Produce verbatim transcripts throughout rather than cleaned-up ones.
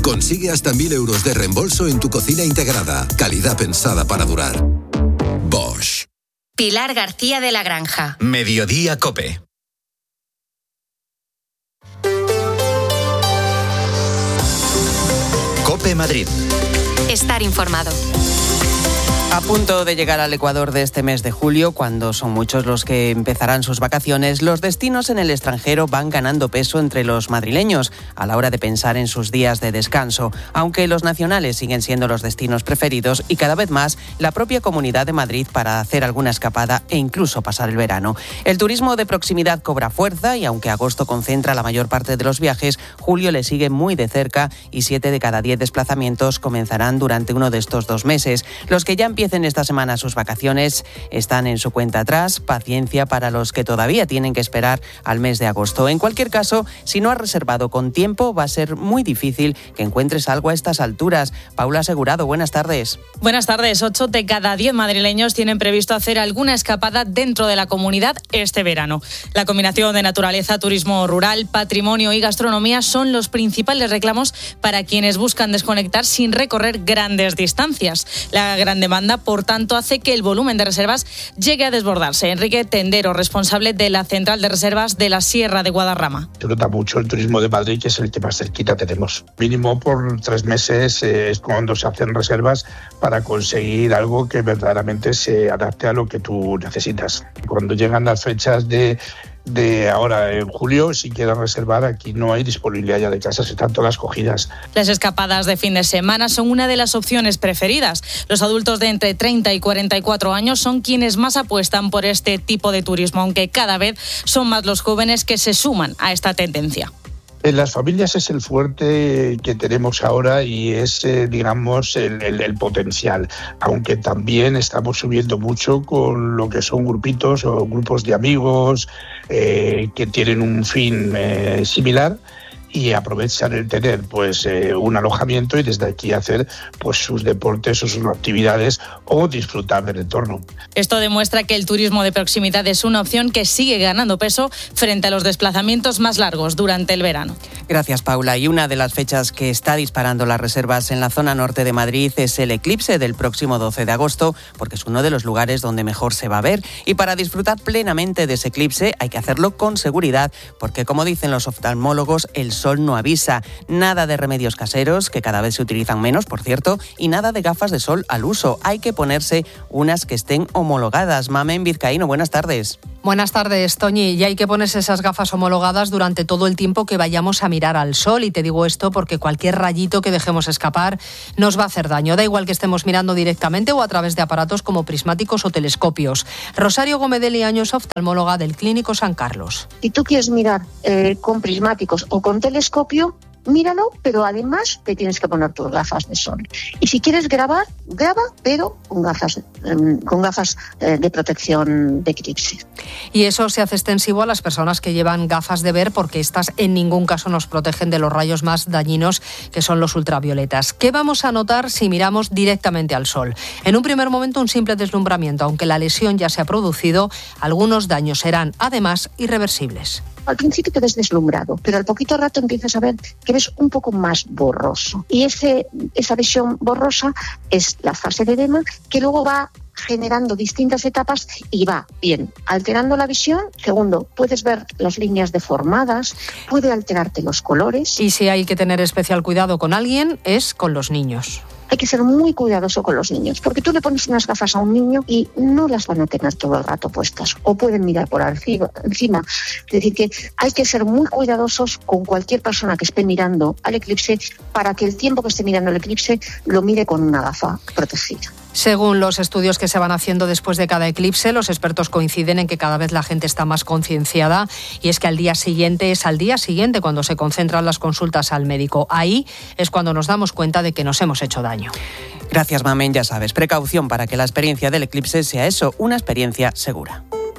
Consigue hasta mil euros de reembolso en tu cocina integrada. Calidad pensada para durar. Bosch. Pilar García de la Granja. Mediodía COPE. COPE Madrid. Estar informado. A punto de llegar al Ecuador de este mes de julio, cuando son muchos los que empezarán sus vacaciones, los destinos en el extranjero van ganando peso entre los madrileños a la hora de pensar en sus días de descanso, aunque los nacionales siguen siendo los destinos preferidos y cada vez más la propia Comunidad de Madrid para hacer alguna escapada e incluso pasar el verano. El turismo de proximidad cobra fuerza y aunque agosto concentra la mayor parte de los viajes, julio le sigue muy de cerca y siete de cada diez desplazamientos comenzarán durante uno de estos dos meses. Los que ya empiezan esta semana sus vacaciones están en su cuenta atrás. Paciencia para los que todavía tienen que esperar al mes de agosto. En cualquier caso, si no has reservado con tiempo, va a ser muy difícil que encuentres algo a estas alturas. Paula Asegurado, buenas tardes. Buenas tardes. Ocho de cada diez madrileños tienen previsto hacer alguna escapada dentro de la comunidad este verano. La combinación de naturaleza, turismo rural, patrimonio y gastronomía son los principales reclamos para quienes buscan desconectar sin recorrer grandes distancias. La gran demanda, por tanto, hace que el volumen de reservas llegue a desbordarse. Enrique Tendero, responsable de la Central de Reservas de la Sierra de Guadarrama. Se nota mucho el turismo de Madrid, que es el que más cerquita tenemos. Mínimo por tres meses eh, es cuando se hacen reservas para conseguir algo que verdaderamente se adapte a lo que tú necesitas. Cuando llegan las fechas de de ahora en julio, si quieres reservar, aquí no hay disponibilidad ya de casas, están todas cogidas. Las escapadas de fin de semana son una de las opciones preferidas. Los adultos de entre treinta y cuarenta y cuatro años son quienes más apuestan por este tipo de turismo, aunque cada vez son más los jóvenes que se suman a esta tendencia. En las familias es el fuerte que tenemos ahora y es, eh, digamos, el, el, el potencial, aunque también estamos subiendo mucho con lo que son grupitos o grupos de amigos eh, que tienen un fin eh, similar y aprovechan el tener pues eh, un alojamiento y desde aquí hacer pues sus deportes o sus actividades o disfrutar del entorno. Esto demuestra que el turismo de proximidad es una opción que sigue ganando peso frente a los desplazamientos más largos durante el verano. Gracias, Paula. Y una de las fechas que está disparando las reservas en la zona norte de Madrid es el eclipse del próximo doce de agosto, porque es uno de los lugares donde mejor se va a ver. Y para disfrutar plenamente de ese eclipse hay que hacerlo con seguridad, porque como dicen los oftalmólogos, el sol no avisa. Nada de remedios caseros, que cada vez se utilizan menos, por cierto, y nada de gafas de sol al uso. Hay que ponerse unas que estén homologadas. Mamen Vizcaíno, buenas tardes. Buenas tardes, Toñi. Y hay que ponerse esas gafas homologadas durante todo el tiempo que vayamos a mirar al sol. Y te digo esto porque cualquier rayito que dejemos escapar nos va a hacer daño. Da igual que estemos mirando directamente o a través de aparatos como prismáticos o telescopios. Rosario Gomedeli Años, oftalmóloga del Clínico San Carlos. Si tú quieres mirar eh, con prismáticos o con telescopio, míralo, pero además te tienes que poner tus gafas de sol. Y si quieres grabar, graba, pero con gafas, con gafas de protección de eclipse. Y eso se hace extensivo a las personas que llevan gafas de ver, porque estas en ningún caso nos protegen de los rayos más dañinos, que son los ultravioletas. ¿Qué vamos a notar si miramos directamente al sol? En un primer momento, un simple deslumbramiento. Aunque la lesión ya se ha producido, algunos daños serán además irreversibles. Al principio te ves deslumbrado, pero al poquito rato empiezas a ver que ves un poco más borroso. Y ese, esa visión borrosa es la fase de edema, que luego va generando distintas etapas y va, bien, alterando la visión. Segundo, puedes ver las líneas deformadas, puede alterarte los colores. Y si hay que tener especial cuidado con alguien, es con los niños. Hay que ser muy cuidadoso con los niños, porque tú le pones unas gafas a un niño y no las van a tener todo el rato puestas, o pueden mirar por encima. Es decir, que hay que ser muy cuidadosos con cualquier persona que esté mirando al eclipse, para que el tiempo que esté mirando el eclipse lo mire con una gafa protegida. Según los estudios que se van haciendo después de cada eclipse, los expertos coinciden en que cada vez la gente está más concienciada, y es que al día siguiente es al día siguiente cuando se concentran las consultas al médico. Ahí es cuando nos damos cuenta de que nos hemos hecho daño. Gracias, Mamen. Ya sabes, precaución para que la experiencia del eclipse sea eso, una experiencia segura.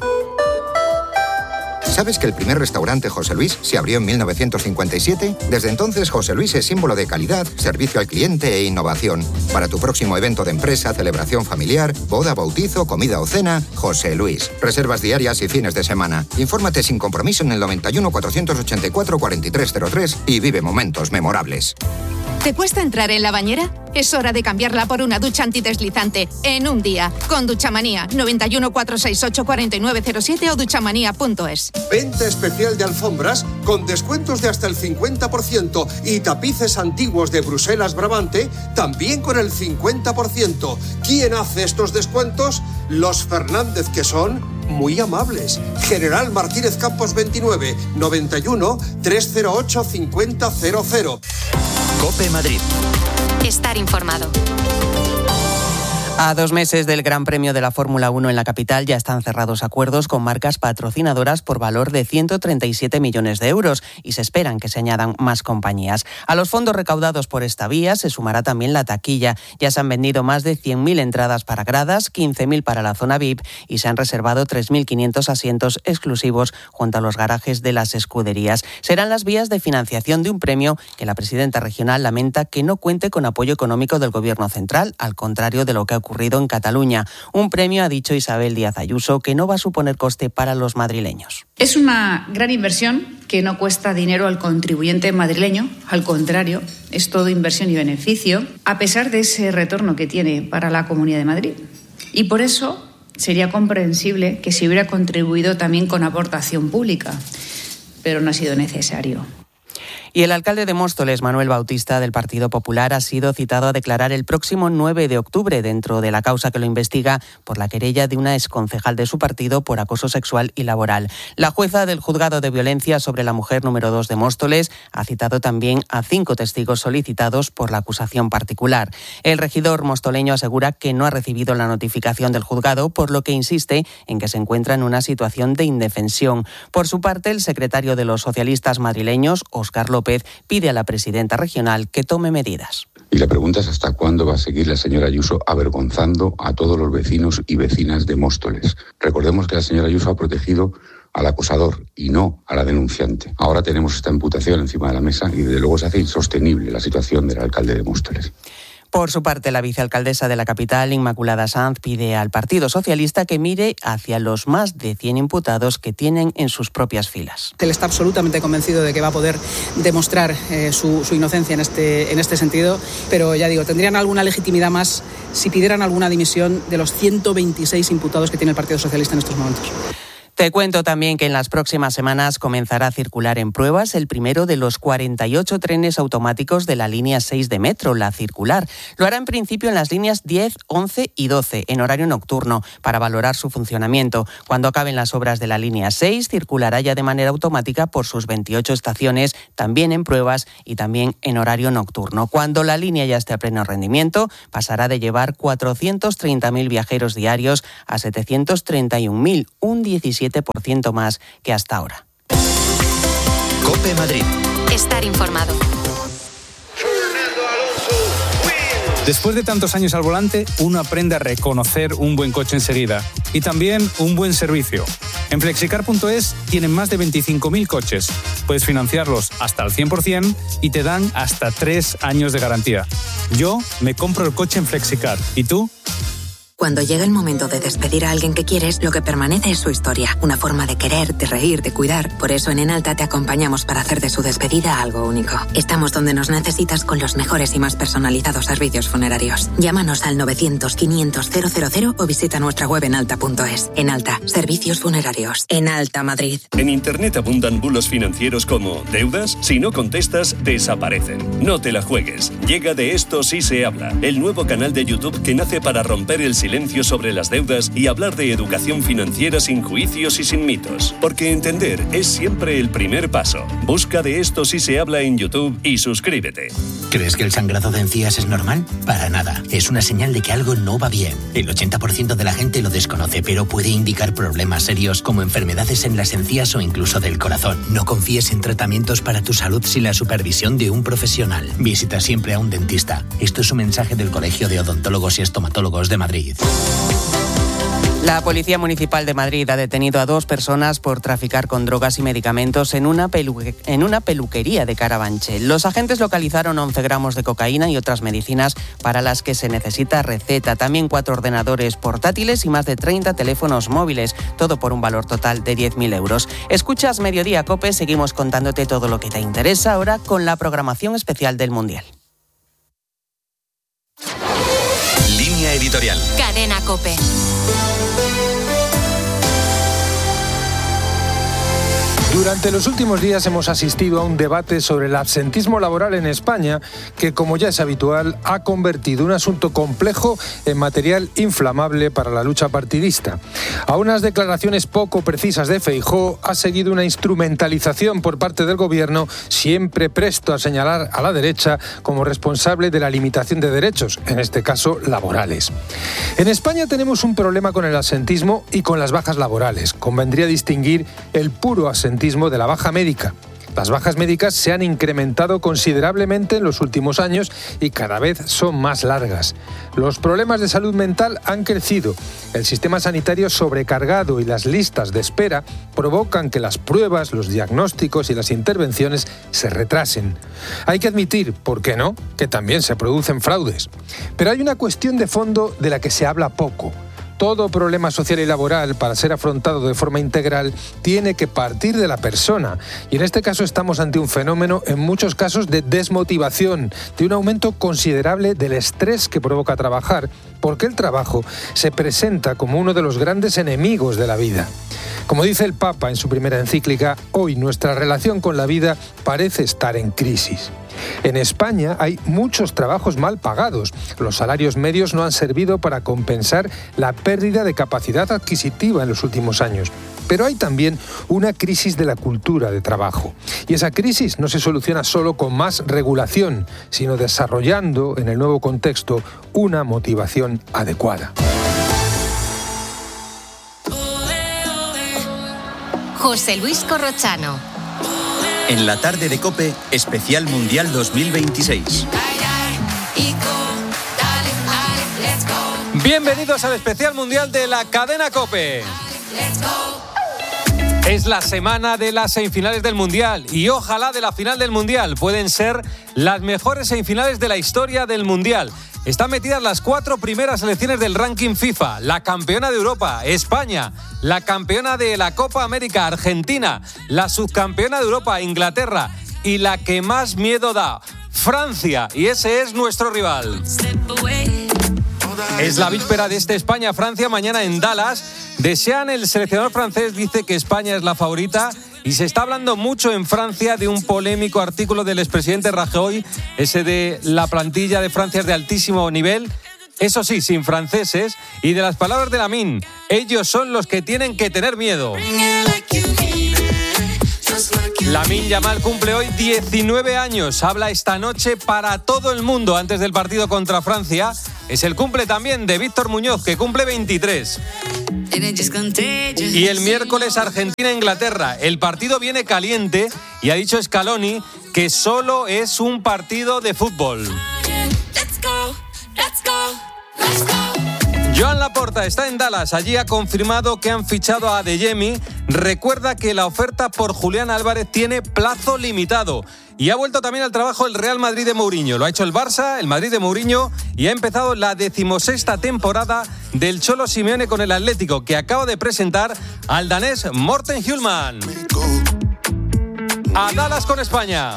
¿Sabes que el primer restaurante José Luis se abrió en mil novecientos cincuenta y siete? Desde entonces, José Luis es símbolo de calidad, servicio al cliente e innovación. Para tu próximo evento de empresa, celebración familiar, boda, bautizo, comida o cena, José Luis. Reservas diarias y fines de semana. Infórmate sin compromiso en el noventa y uno, cuatrocientos ochenta y cuatro, cuarenta y tres cero tres y vive momentos memorables. ¿Te cuesta entrar en la bañera? Es hora de cambiarla por una ducha antideslizante en un día. Con Duchamanía, noventa y uno, cuatrocientos sesenta y ocho, cuarenta y nueve cero siete o duchamanía punto es. Venta especial de alfombras con descuentos de hasta el cincuenta por ciento y tapices antiguos de Bruselas Brabante también con el cincuenta por ciento. ¿Quién hace estos descuentos? Los Fernández, que son muy amables. General Martínez Campos veintinueve, noventa y uno, trescientos ocho, cincuenta cero cero. COPE Madrid. Estar informado. A dos meses del Gran Premio de la Fórmula uno en la capital ya están cerrados acuerdos con marcas patrocinadoras por valor de ciento treinta y siete millones de euros y se esperan que se añadan más compañías. A los fondos recaudados por esta vía se sumará también la taquilla. Ya se han vendido más de cien mil entradas para gradas, quince mil para la zona V I P y se han reservado tres mil quinientos asientos exclusivos junto a los garajes de las escuderías. Serán las vías de financiación de un premio que la presidenta regional lamenta que no cuente con apoyo económico del Gobierno central, al contrario de lo que ha ocurrido en Cataluña. Un premio, ha dicho Isabel Díaz Ayuso, que no va a suponer coste para los madrileños. Es una gran inversión que no cuesta dinero al contribuyente madrileño, al contrario, es todo inversión y beneficio, a pesar de ese retorno que tiene para la Comunidad de Madrid. Y por eso sería comprensible que se hubiera contribuido también con aportación pública, pero no ha sido necesario. Y el alcalde de Móstoles, Manuel Bautista, del Partido Popular, ha sido citado a declarar el próximo nueve de octubre dentro de la causa que lo investiga por la querella de una exconcejal de su partido por acoso sexual y laboral. La jueza del Juzgado de Violencia sobre la Mujer número dos de Móstoles ha citado también a cinco testigos solicitados por la acusación particular. El regidor mostoleño asegura que no ha recibido la notificación del juzgado, por lo que insiste en que se encuentra en una situación de indefensión. Por su parte, el secretario de los socialistas madrileños, Óscar López, pide a la presidenta regional que tome medidas. Y la pregunta es hasta cuándo va a seguir la señora Ayuso avergonzando a todos los vecinos y vecinas de Móstoles. Recordemos que la señora Ayuso ha protegido al acosador y no a la denunciante. Ahora tenemos esta imputación encima de la mesa y desde luego se hace insostenible la situación del alcalde de Móstoles. Por su parte, la vicealcaldesa de la capital, Inmaculada Sanz, pide al Partido Socialista que mire hacia los más de cien imputados que tienen en sus propias filas. Él está absolutamente convencido de que va a poder demostrar eh, su, su inocencia en este, en este sentido, pero ya digo, tendrían alguna legitimidad más si pidieran alguna dimisión de los ciento veintiséis imputados que tiene el Partido Socialista en estos momentos. Te cuento también que en las próximas semanas comenzará a circular en pruebas el primero de los cuarenta y ocho trenes automáticos de la línea seis de metro, la circular. Lo hará en principio en las líneas diez, once y doce, en horario nocturno, para valorar su funcionamiento. Cuando acaben las obras de la línea seis, circulará ya de manera automática por sus veintiocho estaciones, también en pruebas y también en horario nocturno. Cuando la línea ya esté a pleno rendimiento, pasará de llevar cuatrocientos treinta mil viajeros diarios a setecientos treinta y un mil, un diecisiete por ciento más que hasta ahora. COPE Madrid. Estar informado. Después de tantos años al volante, uno aprende a reconocer un buen coche enseguida y también un buen servicio. En flexicar punto es tienen más de veinticinco mil coches. Puedes financiarlos hasta al cien por ciento y te dan hasta tres años de garantía. Yo me compro el coche en Flexicar. ¿Y tú? Cuando llega el momento de despedir a alguien que quieres, lo que permanece es su historia. Una forma de querer, de reír, de cuidar. Por eso en Enalta te acompañamos para hacer de su despedida algo único. Estamos donde nos necesitas con los mejores y más personalizados servicios funerarios. Llámanos al novecientos, quinientos, cero cero cero o visita nuestra web enalta punto es. Enalta, servicios funerarios. Enalta Madrid. En Internet abundan bulos financieros como deudas. Si no contestas, desaparecen. No te la juegues. Llega De Esto Sí Se Habla, el nuevo canal de YouTube que nace para romper el silencio sobre las deudas y hablar de educación financiera sin juicios y sin mitos. Porque entender es siempre el primer paso. Busca De Esto Sí Se Habla en YouTube y suscríbete. ¿Crees que el sangrado de encías es normal? Para nada. Es una señal de que algo no va bien. El ochenta por ciento de la gente lo desconoce, pero puede indicar problemas serios como enfermedades en las encías o incluso del corazón. No confíes en tratamientos para tu salud sin la supervisión de un profesional. Visita siempre a un dentista. Esto es un mensaje del Colegio de Odontólogos y Estomatólogos de Madrid. La Policía Municipal de Madrid ha detenido a dos personas por traficar con drogas y medicamentos en una, pelu- en una peluquería de Carabanchel. Los agentes localizaron once gramos de cocaína y otras medicinas para las que se necesita receta. También cuatro ordenadores portátiles y más de treinta teléfonos móviles. Todo por un valor total de diez mil euros. Escuchas Mediodía COPE, seguimos contándote todo lo que te interesa ahora con la programación especial del Mundial. Línea editorial. Cadena COPE. Durante los últimos días hemos asistido a un debate sobre el absentismo laboral en España que, como ya es habitual, ha convertido un asunto complejo en material inflamable para la lucha partidista. A unas declaraciones poco precisas de Feijóo ha seguido una instrumentalización por parte del Gobierno, siempre presto a señalar a la derecha como responsable de la limitación de derechos, en este caso laborales. En España tenemos un problema con el absentismo y con las bajas laborales. Convendría distinguir el puro absentismo de la baja médica. Las bajas médicas se han incrementado considerablemente en los últimos años y cada vez son más largas. Los problemas de salud mental han crecido. El sistema sanitario sobrecargado y las listas de espera provocan que las pruebas, los diagnósticos y las intervenciones se retrasen. Hay que admitir, ¿por qué no?, que también se producen fraudes. Pero hay una cuestión de fondo de la que se habla poco. Todo problema social y laboral, para ser afrontado de forma integral, tiene que partir de la persona. Y en este caso estamos ante un fenómeno, en muchos casos, de desmotivación, de un aumento considerable del estrés que provoca trabajar, porque el trabajo se presenta como uno de los grandes enemigos de la vida. Como dice el Papa en su primera encíclica, hoy nuestra relación con la vida parece estar en crisis. En España hay muchos trabajos mal pagados. Los salarios medios no han servido para compensar la pérdida de capacidad adquisitiva en los últimos años. Pero hay también una crisis de la cultura de trabajo. Y esa crisis no se soluciona solo con más regulación, sino desarrollando, en el nuevo contexto, una motivación adecuada. José Luis Corrochano. En la tarde de COPE, especial Mundial dos mil veintiséis. Bienvenidos al especial Mundial de la cadena COPE. Es la semana de las semifinales del Mundial y ojalá de la final del Mundial. Pueden ser las mejores semifinales de la historia del Mundial. Están metidas las cuatro primeras selecciones del ranking FIFA. La campeona de Europa, España. La campeona de la Copa América, Argentina. La subcampeona de Europa, Inglaterra. Y la que más miedo da, Francia. Y ese es nuestro rival. Es la víspera de este España-Francia mañana en Dallas. Desean, el seleccionador francés dice que España es la favorita. Y se está hablando mucho en Francia de un polémico artículo del expresidente Rajoy, ese de la plantilla de Francia es de altísimo nivel, eso sí, sin franceses, y de las palabras de Lamine, ellos son los que tienen que tener miedo. Lamine Yamal cumple hoy diecinueve años, habla esta noche para todo el mundo antes del partido contra Francia. Es el cumple también de Víctor Muñoz, que cumple veintitrés. Y el miércoles Argentina-Inglaterra. El partido viene caliente y ha dicho Scaloni que solo es un partido de fútbol. Joan Laporta está en Dallas. Allí ha confirmado que han fichado a Adeyemi. Recuerda que la oferta por Julián Álvarez tiene plazo limitado. Y ha vuelto también al trabajo el Real Madrid de Mourinho. Lo ha hecho el Barça, el Madrid de Mourinho, y ha empezado la decimosexta temporada del Cholo Simeone con el Atlético, que acaba de presentar al danés Morten Hjulmand. A Dallas con España.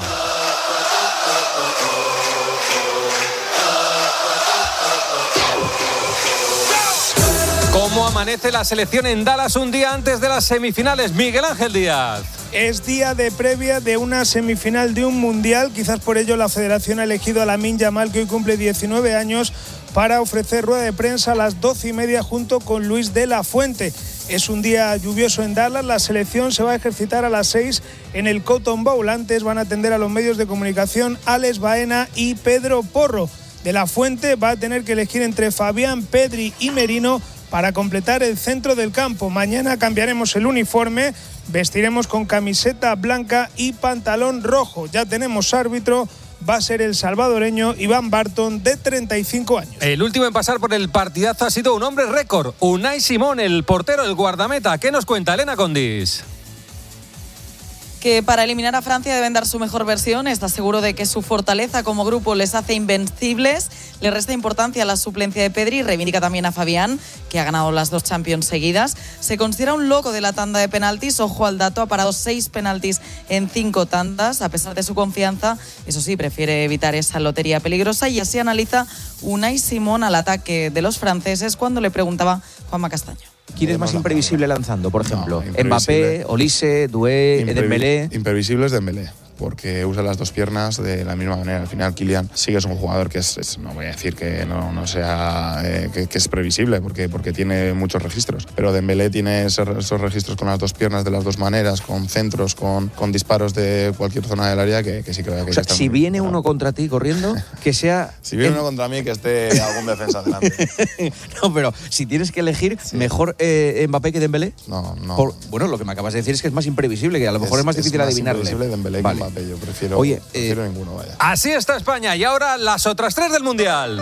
¿Cómo amanece la selección en Dallas un día antes de las semifinales? Miguel Ángel Díaz. Es día de previa de una semifinal de un mundial. Quizás por ello la federación ha elegido a Lamine Yamal, que hoy cumple diecinueve años, para ofrecer rueda de prensa a las doce y media junto con Luis de la Fuente. Es un día lluvioso en Dallas. La selección se va a ejercitar a las seis en el Cotton Bowl. Antes van a atender a los medios de comunicación Alex Baena y Pedro Porro. De la Fuente va a tener que elegir entre Fabián, Pedri y Merino para completar el centro del campo. Mañana cambiaremos el uniforme, vestiremos con camiseta blanca y pantalón rojo. Ya tenemos árbitro, va a ser el salvadoreño Iván Barton, de treinta y cinco años. El último en pasar por el partidazo ha sido un hombre récord, Unai Simón, el portero, el guardameta. ¿Qué nos cuenta Elena Condis? que para eliminar a Francia deben dar su mejor versión. Está seguro de que su fortaleza como grupo les hace invencibles. Le resta importancia a la suplencia de Pedri, reivindica también a Fabián, que ha ganado las dos Champions seguidas. Se considera un loco de la tanda de penaltis. Ojo al dato, ha parado seis penaltis en cinco tandas. A pesar de su confianza, eso sí, prefiere evitar esa lotería peligrosa. Y así analiza Unai Simón al ataque de los franceses cuando le preguntaba Juanma Castaño. ¿Quién es más imprevisible lanzando, por ejemplo? No, Mbappé, Olise, Doué, Imprevi- Dembélé. Imprevisible es Dembélé, porque usa las dos piernas de la misma manera. Al final, Kylian sí que es un jugador que es, es no voy a decir que no, no sea eh, que, que es previsible, porque, porque tiene muchos registros, pero Dembélé tiene esos, esos registros con las dos piernas de las dos maneras, con centros, con, con disparos de cualquier zona del área que, que sí creo que... O sea, que está si muy viene bien. uno contra ti corriendo, que sea... Si viene en... uno contra mí, que esté algún defensa delante. No, pero si tienes que elegir, sí. ¿Mejor eh, Mbappé que Dembélé? No, no. Por, bueno, lo que me acabas de decir es que es más imprevisible, que a lo mejor es, es más difícil es más adivinarle. Es más imprevisible Dembélé vale. que Mbappé, yo prefiero... Oye, prefiero eh, ninguno, vaya. Así está España y ahora las otras tres del Mundial.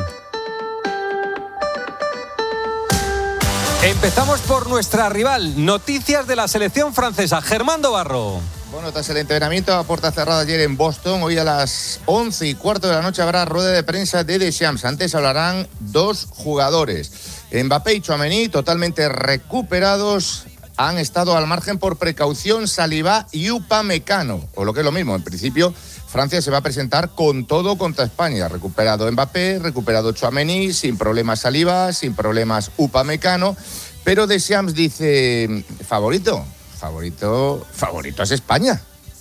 Empezamos por nuestra rival. Noticias de la selección francesa. Germán Dobarro. Bueno, tras el entrenamiento a puerta cerrada ayer en Boston, hoy a las once y cuarto de la noche habrá rueda de prensa de Deschamps. Antes hablarán dos jugadores. Mbappé y Tchouaméni, totalmente recuperados, han estado al margen por precaución Saliba y Upamecano. O lo que es lo mismo, en principio, Francia se va a presentar con todo contra España. Recuperado Mbappé, recuperado Tchouaméni, sin problemas Saliba, sin problemas Upamecano. Pero Deschamps dice, favorito, favorito, favorito es España.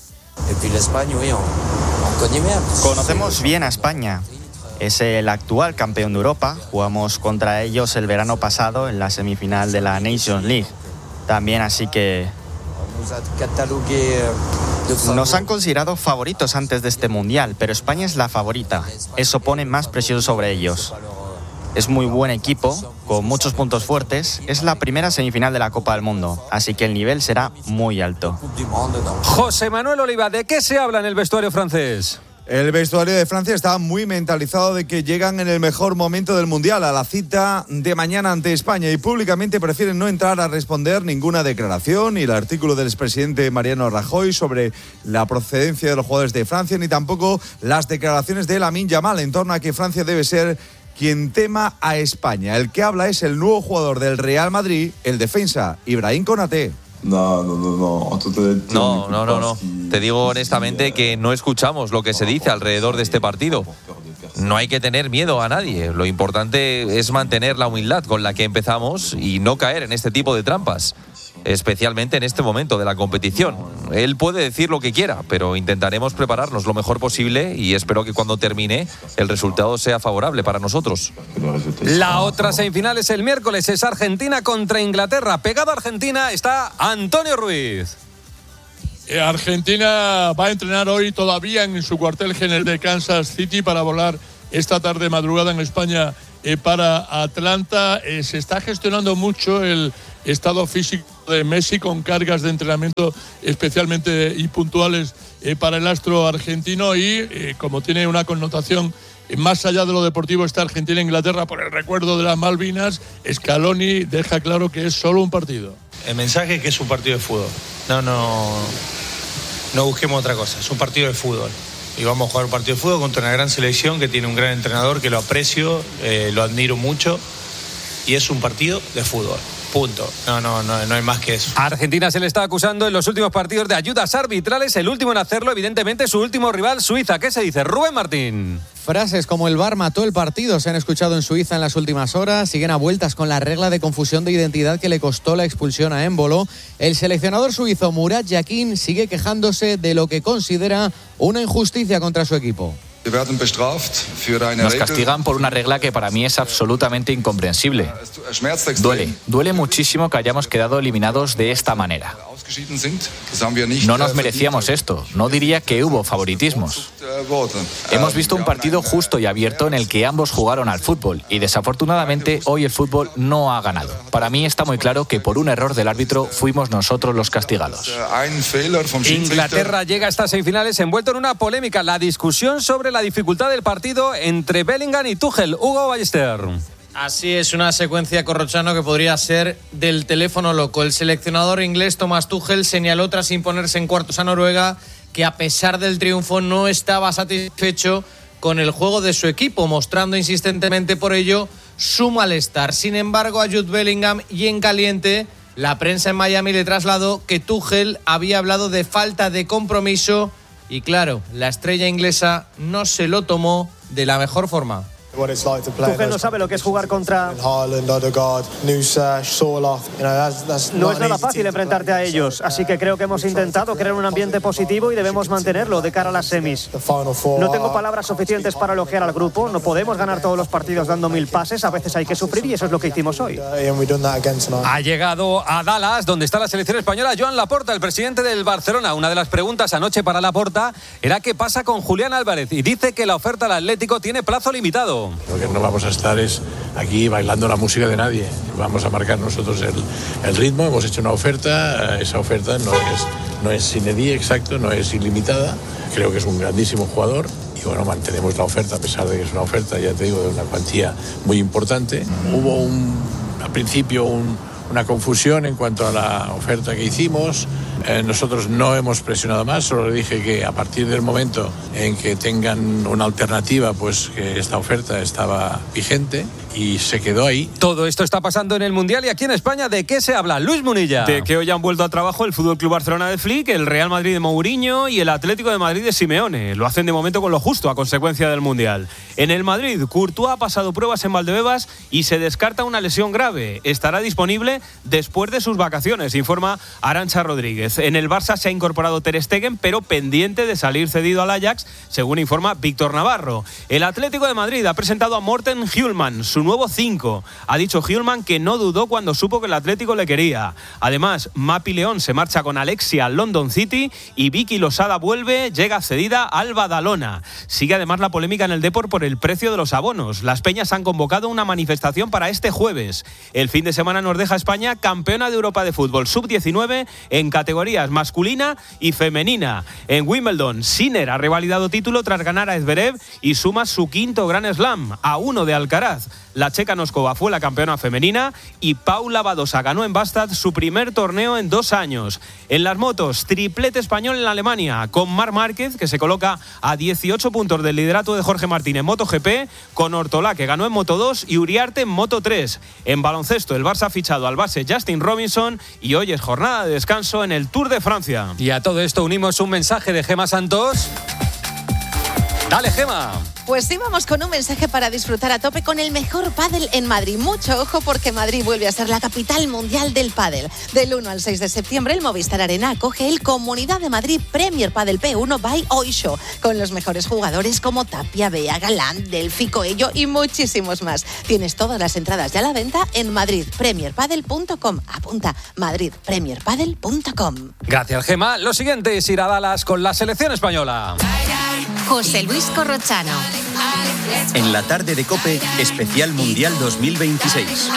Conocemos bien a España. Es el actual campeón de Europa. Jugamos contra ellos el verano pasado en la semifinal de la Nations League. También, así que nos han considerado favoritos antes de este Mundial, pero España es la favorita. Eso pone más presión sobre ellos. Es muy buen equipo, con muchos puntos fuertes. Es la primera semifinal de la Copa del Mundo, así que el nivel será muy alto. José Manuel Oliva, ¿de qué se habla en el vestuario francés? El vestuario de Francia está muy mentalizado de que llegan en el mejor momento del Mundial, a la cita de mañana ante España, y públicamente prefieren no entrar a responder ninguna declaración, ni el artículo del expresidente Mariano Rajoy sobre la procedencia de los jugadores de Francia, ni tampoco las declaraciones de Lamine Yamal en torno a que Francia debe ser quien tema a España. El que habla es el nuevo jugador del Real Madrid, el defensa Ibrahim Konaté. No, no, no, no. No, no, no, no. Te digo honestamente que no escuchamos lo que se dice alrededor de este partido. No hay que tener miedo a nadie. Lo importante es mantener la humildad con la que empezamos y no caer en este tipo de trampas, especialmente en este momento de la competición. Él puede decir lo que quiera, pero intentaremos prepararnos lo mejor posible y espero que cuando termine el resultado sea favorable para nosotros. La otra semifinal es el miércoles, es Argentina contra Inglaterra. Pegado a Argentina está Antonio Ruiz. Argentina va a entrenar hoy todavía en su cuartel general de Kansas City para volar esta tarde madrugada en España eh, para Atlanta. Eh, se está gestionando mucho el estado físico de Messi con cargas de entrenamiento especialmente y puntuales eh, para el astro argentino y eh, como tiene una connotación eh, más allá de lo deportivo está Argentina e Inglaterra por el recuerdo de las Malvinas, Scaloni deja claro que es solo un partido. El mensaje es que es un partido de fútbol. No, no, no busquemos otra cosa. Es un partido de fútbol. Y vamos a jugar un partido de fútbol contra una gran selección que tiene un gran entrenador que lo aprecio, eh, lo admiro mucho. Y es un partido de fútbol. Punto. No, no, no, no hay más que eso. A Argentina se le está acusando en los últimos partidos de ayudas arbitrales. El último en hacerlo, evidentemente, su último rival, Suiza. ¿Qué se dice? Rubén Martín. Frases como el V A R mató el partido se han escuchado en Suiza en las últimas horas. Siguen a vueltas con la regla de confusión de identidad que le costó la expulsión a Embolo. El seleccionador suizo Murat Yakin sigue quejándose de lo que considera una injusticia contra su equipo. Nos castigan por una regla que para mí es absolutamente incomprensible. Duele, duele muchísimo que hayamos quedado eliminados de esta manera. No nos merecíamos esto, no diría que hubo favoritismos. Hemos visto un partido justo y abierto en el que ambos jugaron al fútbol y desafortunadamente hoy el fútbol no ha ganado. Para mí está muy claro que por un error del árbitro fuimos nosotros los castigados. Inglaterra llega a estas semifinales envuelto en una polémica, la discusión sobre la dificultad del partido entre Bellingham y Tuchel. Hugo Ballester. Así es, una secuencia, Corrochano, que podría ser del teléfono loco. El seleccionador inglés Thomas Tuchel señaló tras imponerse en cuartos a Noruega que a pesar del triunfo no estaba satisfecho con el juego de su equipo, mostrando insistentemente por ello su malestar. Sin embargo, a Jude Bellingham y en caliente, la prensa en Miami le trasladó que Tuchel había hablado de falta de compromiso y claro, la estrella inglesa no se lo tomó de la mejor forma. Tuchel no sabe lo que es jugar contra... No es nada fácil enfrentarte a ellos, así que creo que hemos intentado crear un ambiente positivo y debemos mantenerlo de cara a las semis. No tengo palabras suficientes para elogiar al grupo, no podemos ganar todos los partidos dando mil pases, a veces hay que sufrir y eso es lo que hicimos hoy. Ha llegado a Dallas, donde está la selección española, Joan Laporta, el presidente del Barcelona. Una de las preguntas anoche para Laporta era qué pasa con Julián Álvarez y dice que la oferta al Atlético tiene plazo limitado. Lo que no vamos a estar es aquí bailando la música de nadie. Vamos a marcar nosotros el, el ritmo. Hemos hecho una oferta. Esa oferta no es, no es sine die, exacto, no es ilimitada. Creo que es un grandísimo jugador. Y bueno, mantenemos la oferta, a pesar de que es una oferta, ya te digo, de una cuantía muy importante. Hubo un, al principio un, una confusión en cuanto a la oferta que hicimos. Eh, nosotros no hemos presionado más, solo le dije que a partir del momento en que tengan una alternativa, pues que esta oferta estaba vigente y se quedó ahí. Todo esto está pasando en el Mundial y aquí en España, ¿de qué se habla? Luis Munilla. De que hoy han vuelto a trabajo el F C Barcelona de Flick, el Real Madrid de Mourinho y el Atlético de Madrid de Simeone. Lo hacen de momento con lo justo a consecuencia del Mundial. En el Madrid, Courtois ha pasado pruebas en Valdebebas y se descarta una lesión grave. Estará disponible después de sus vacaciones, informa Arantxa Rodríguez. En el Barça se ha incorporado Ter Stegen, pero pendiente de salir cedido al Ajax, según informa Víctor Navarro. El Atlético de Madrid ha presentado a Morten Hjulmand, su nuevo cinco. Ha dicho Hjulmand que no dudó cuando supo que el Atlético le quería. Además, Mapi León se marcha con Alexia al London City y Vicky Losada vuelve, llega cedida al Badalona. Sigue además la polémica en el Depor por el precio de los abonos. Las Peñas han convocado una manifestación para este jueves. El fin de semana nos deja España campeona de Europa de fútbol sub diecinueve en categorías masculina y femenina. En Wimbledon, Sinner ha revalidado título tras ganar a Zverev y suma su quinto Grand Slam, a uno de Alcaraz. La checa Noskova fue la campeona femenina y Paula Badosa ganó en Bastad su primer torneo en dos años. En las motos, triplete español en Alemania, con Marc Márquez, que se coloca a dieciocho puntos del liderato de Jorge Martín en MotoGP, con Ortolá, que ganó en Moto dos, y Uriarte en Moto tres. En baloncesto, el Barça ha fichado al base Justin Robinson y hoy es jornada de descanso en el Tour de Francia. Y a todo esto unimos un mensaje de Gema Santos. Dale, Gema. Pues sí, vamos con un mensaje para disfrutar a tope con el mejor pádel en Madrid. Mucho ojo porque Madrid vuelve a ser la capital mundial del pádel. Del uno al seis de septiembre, el Movistar Arena acoge el Comunidad de Madrid Premier Padel P uno by Oisho, con los mejores jugadores como Tapia, Bea, Galán, Delphi, Coello y muchísimos más. Tienes todas las entradas ya a la venta en madrid premier padel punto com. Apunta, madrid premier padel punto com. Gracias, Gema. Lo siguiente es ir a Dallas con la selección española. José Luis Corrochano. En la tarde de COPE, especial Mundial dos mil veintiséis.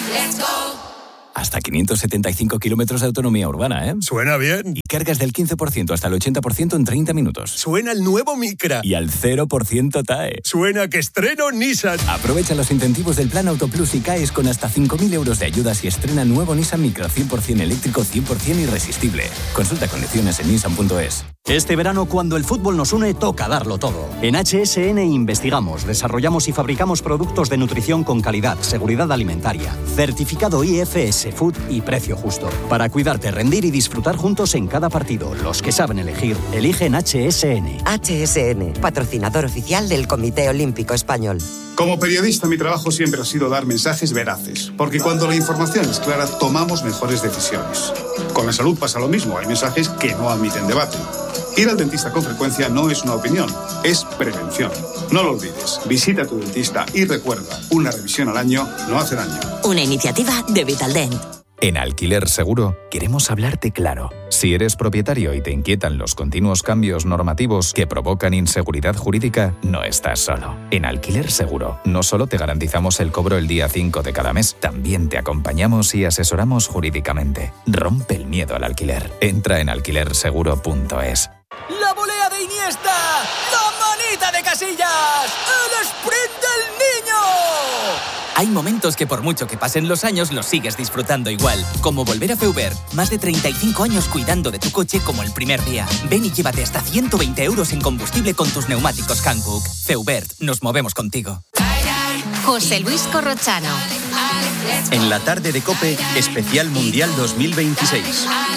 Hasta quinientos setenta y cinco kilómetros de autonomía urbana, ¿eh? Suena bien. Y cargas del quince por ciento hasta el ochenta por ciento en treinta minutos. Suena el nuevo Micra. Y al cero por ciento T A E. Suena que estreno Nissan. Aprovecha los incentivos del Plan Auto Plus y caes con hasta cinco mil euros de ayudas y estrena nuevo Nissan Micra cien por ciento eléctrico, cien por ciento irresistible. Consulta condiciones en nissan punto es. Este verano, cuando el fútbol nos une, toca darlo todo. En H S N investigamos, desarrollamos y fabricamos productos de nutrición con calidad, seguridad alimentaria, certificado I F S Food y precio justo. Para cuidarte, rendir y disfrutar juntos en cada partido. Los que saben elegir, eligen H S N. H S N, patrocinador oficial del Comité Olímpico Español. Como periodista, mi trabajo siempre ha sido dar mensajes veraces, porque cuando la información es clara, tomamos mejores decisiones. Con la salud pasa lo mismo, hay mensajes que no admiten debate. Ir al dentista con frecuencia no es una opinión, es prevención. No lo olvides, visita a tu dentista y recuerda, una revisión al año no hace daño. Una iniciativa de Vitaldent. En Alquiler Seguro queremos hablarte claro. Si eres propietario y te inquietan los continuos cambios normativos que provocan inseguridad jurídica, no estás solo. En Alquiler Seguro no solo te garantizamos el cobro el día cinco de cada mes, también te acompañamos y asesoramos jurídicamente. Rompe el miedo al alquiler. Entra en alquiler seguro punto es. ¡La volea de Iniesta! ¡La manita de Casillas! ¡El sprint del niño! Hay momentos que por mucho que pasen los años los sigues disfrutando igual. Como volver a Feubert. Más de treinta y cinco años cuidando de tu coche como el primer día. Ven y llévate hasta ciento veinte euros en combustible con tus neumáticos Hankook. Feubert, nos movemos contigo. José Luis Corrochano. En la tarde de COPE, especial Mundial dos mil veintiséis.